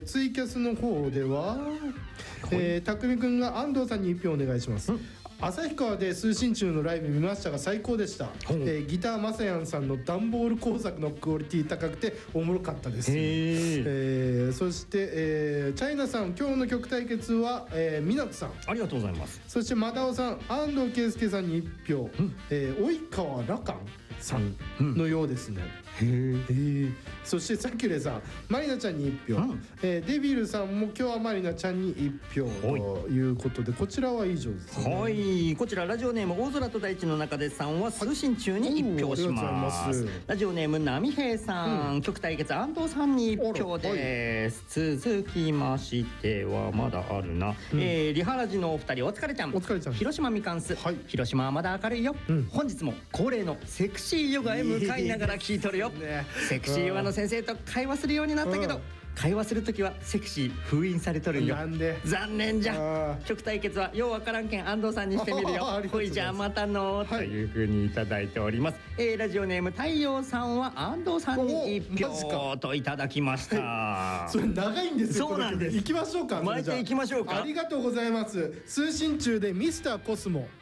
ツイキャスの方では、たくみくんが安藤さんに1票お願いします。旭川で通信中のライブ見ましたが最高でした。ギターまさやんさんの段ボール工作のクオリティ高くておもろかったです。そして、チャイナさん、今日の曲対決は、みなとさん、 ありがとうございます。 そしてまだおさん、安藤圭介さんに1票、及川羅漢さんのようですね。そしてサキュレさん、マリナちゃんに1票、デビルさんも今日はマリナちゃんに1票ということで、こちらは以上ですね。 はい、こちらラジオネーム大空と大地の中でさんは通信中に1票します。ラジオネーム波平さん、曲対決安藤さんに1票です。続きましてはまだあるな、リハラジのお二人、お疲れちゃん、広島みかんす、広島はまだ明るいよ。本日も恒例のセクシーヨガへ向かいながら聞いとるよ。セクシーヨガの先生と会話するようになったけど、会話するときはセクシー封印されとるんよ。残念じゃ。曲対決はようわからんけん安藤さんにしてみるよ。ほいじゃあまたのというふうにいただいております。ラジオネーム太陽さんは安藤さんに1票といただきました。 それ長いんですよ。 そうなんです。 行きましょうか。 巻いていきましょうか。 ありがとうございます。通信中でミスターコスモ。